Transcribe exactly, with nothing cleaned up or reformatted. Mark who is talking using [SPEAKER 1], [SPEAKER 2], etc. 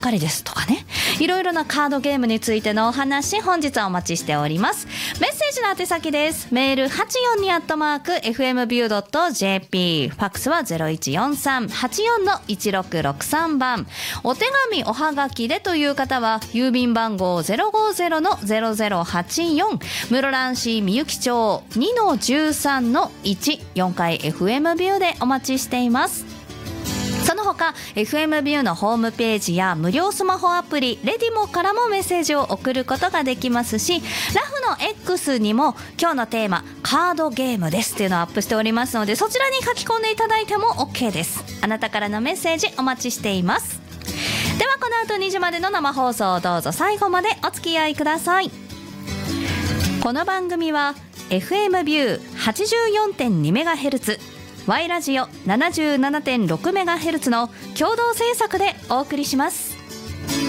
[SPEAKER 1] かりですとかね、いろいろなカードゲームについてのお話、本日はお待ちしております。メッセージの宛先です。メール はちよんに アットマーク エフエムビュードットジェーピー、 ファックスは ゼロいちよんさん はちよん いちろくろくさん 番。お手紙おはがきでという方は郵便番号 ゼロごゼロのゼロゼロはちよん、 室蘭市みゆき町 にのじゅうさんのいち、 よんかい エフエム ビューでお待ちしています。その他 エフエム ビューのホームページや無料スマホアプリレディモからもメッセージを送ることができますし、ラフの X にも今日のテーマカードゲームですっていうのをアップしておりますので、そちらに書き込んでいただいても OK です。あなたからのメッセージお待ちしています。ではこの後にじまでの生放送、どうぞ最後までお付き合いください。この番組は エフエム ビュー はちじゅうよんてんにメガヘルツ、Y ラジオ ななじゅうななてんろくメガヘルツ の共同制作でお送りします。